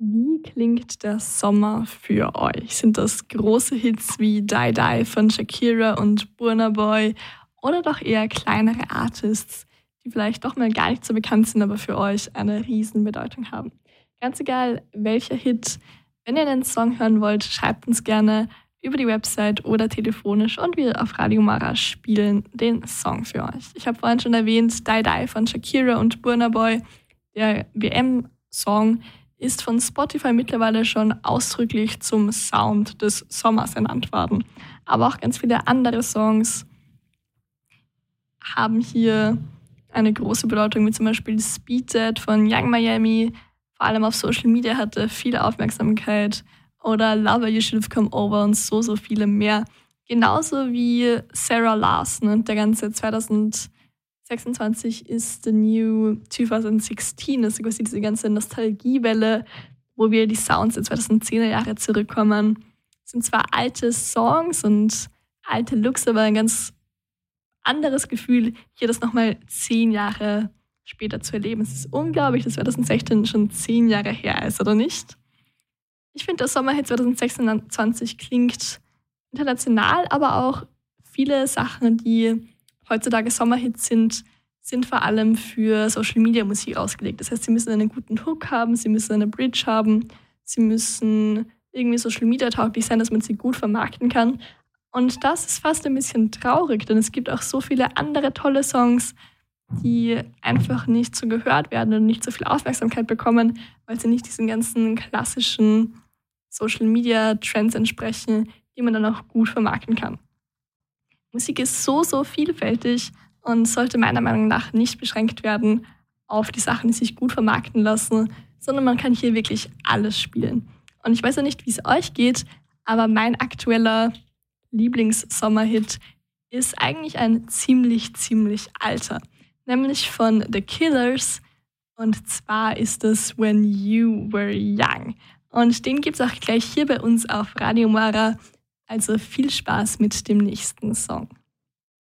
Wie klingt der Sommer für euch? Sind das große Hits wie Die Die von Shakira und Burna Boy oder doch eher kleinere Artists, die vielleicht doch mal gar nicht so bekannt sind, aber für euch eine Riesenbedeutung haben? Ganz egal, welcher Hit. Wenn ihr einen Song hören wollt, schreibt uns gerne über die Website oder telefonisch und wir auf Radio Mara spielen den Song für euch. Ich habe vorhin schon erwähnt, Die Die von Shakira und Burna Boy. Der WM-Song ist von Spotify mittlerweile schon ausdrücklich zum Sound des Sommers ernannt worden. Aber auch ganz viele andere Songs haben hier eine große Bedeutung, wie zum Beispiel Speed Dead von Young Miami, vor allem auf Social Media hatte viel Aufmerksamkeit, oder Lover You Should Have Come Over und so viele mehr. Genauso wie Sarah Larson und der ganze 2026 ist the new 2016, also quasi diese ganze Nostalgiewelle, wo wir die Sounds der 2010er Jahre zurückkommen. Das sind zwar alte Songs und alte Looks, aber ein ganz anderes Gefühl, hier das nochmal 10 Jahre später zu erleben. Es ist unglaublich, dass 2016 schon 10 Jahre her ist, oder nicht? Ich finde, der Sommerhit 2026 klingt international, aber auch viele Sachen, die heutzutage Sommerhits sind vor allem für Social-Media-Musik ausgelegt. Das heißt, sie müssen einen guten Hook haben, sie müssen eine Bridge haben, sie müssen irgendwie Social-Media-tauglich sein, dass man sie gut vermarkten kann. Und das ist fast ein bisschen traurig, denn es gibt auch so viele andere tolle Songs, die einfach nicht so gehört werden und nicht so viel Aufmerksamkeit bekommen, weil sie nicht diesen ganzen klassischen Social-Media-Trends entsprechen, die man dann auch gut vermarkten kann. Musik ist so vielfältig und sollte meiner Meinung nach nicht beschränkt werden auf die Sachen, die sich gut vermarkten lassen, sondern man kann hier wirklich alles spielen. Und ich weiß ja nicht, wie es euch geht, aber mein aktueller Lieblings-Sommerhit ist eigentlich ein ziemlich alter, nämlich von The Killers, und zwar ist es When You Were Young. Und den gibt es auch gleich hier bei uns auf Radio Mara, also viel Spaß mit dem nächsten Song.